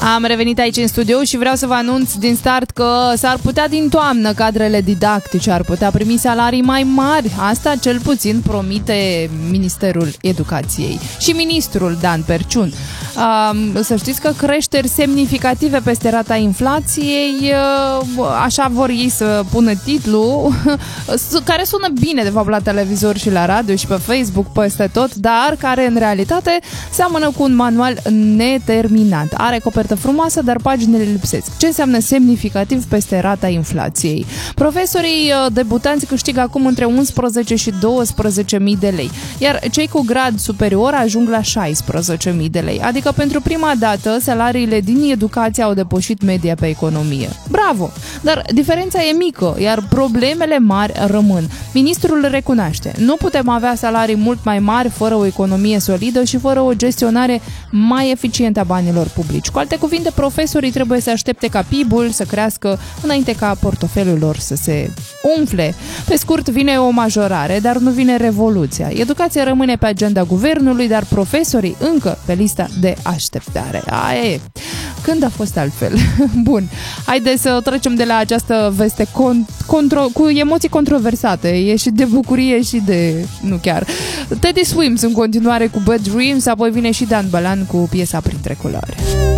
Am revenit aici în studio și vreau să vă anunț din start că s-ar putea din toamnă cadrele didactice ar putea primi salarii mai mari. Asta cel puțin promite Ministerul Educației și ministrul Dan Perciun. Să știți că creșteri semnificative peste rata inflației, așa vor ei să pună titlul, care sună bine de fapt la televizor și la radio și pe Facebook, peste tot, dar care în realitate seamănă cu un manual neterminat. Are copertă frumoasă, dar paginile lipsesc. Ce înseamnă semnificativ peste rata inflației? Profesorii debutanți câștigă acum între 11 și 12.000 de lei, iar cei cu grad superior ajung la 16.000 de lei. Adică pentru prima dată salariile din educație au depășit media pe economie. Bravo! Dar diferența e mică, iar problemele mari rămân. Ministrul recunoaște. Nu putem avea salarii mult mai mari fără o economie solidă și fără o gestionare mai eficientă a banilor publici. Cu alte cuvinte, profesorii trebuie să aștepte ca PIB-ul să crească înainte ca portofelul lor să se umfle. Pe scurt, vine o majorare, dar nu vine revoluția. Educația rămâne pe agenda guvernului, dar profesorii încă pe lista de așteptare. Aia e. Când a fost altfel? Bun, haideți să trecem de la această veste cu emoții controversate. E și de bucurie și de... nu chiar. Teddy Swims în continuare cu Bad Dreams, apoi vine și Dan Balan cu piesa Printre Culori.